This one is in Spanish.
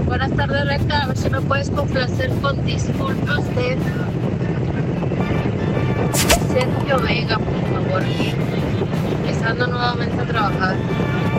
Buenas tardes, Reca. A ver si me puedes complacer con disculpas de Sergio Vega, por favor. Empezando nuevamente a trabajar.